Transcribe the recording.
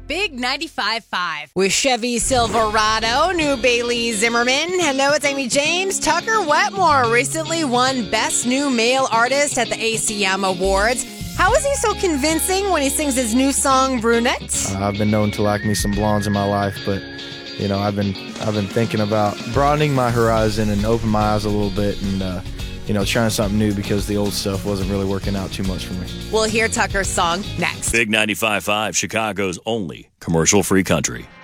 Big 95.5 with Chevy Silverado, new Bailey Zimmerman. Hello, it's Amy James. Tucker Wetmore recently won Best New Male Artist at the ACM Awards. How is he so convincing when he sings his new song, Brunette? I've been known to like me some blondes in my life, but you know, I've been thinking about broadening my horizon and open my eyes a little bit and trying something new because the old stuff wasn't really working out too much for me. We'll hear Tucker's song next. Big 95.5, Chicago's only commercial-free country.